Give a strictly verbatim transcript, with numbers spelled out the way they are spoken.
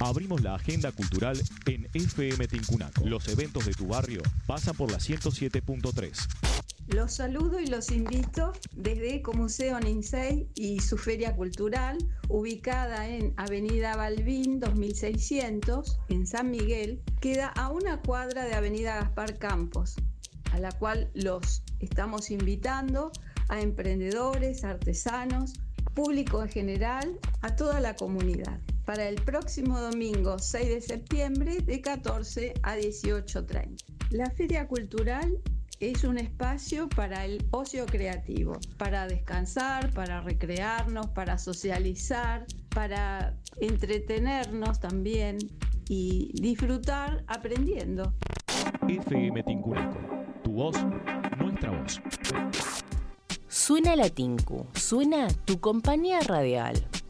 Abrimos la agenda cultural en F M Tincunaco. Los eventos de tu barrio pasan por la ciento siete punto tres. Los saludo y los invito desde Ecomuseo Ninsey y su feria cultural, ubicada en Avenida Balbín dos mil seiscientos, en San Miguel, queda a una cuadra de Avenida Gaspar Campos, a la cual los estamos invitando a emprendedores, artesanos, público en general, a toda la comunidad, para el próximo domingo seis de septiembre de catorce a dieciocho treinta. La feria cultural es un espacio para el ocio creativo, para descansar, para recrearnos, para socializar, para entretenernos también y disfrutar aprendiendo. F M Tincunaco, tu voz, nuestra voz. Suena la Tinku, suena tu compañía radial.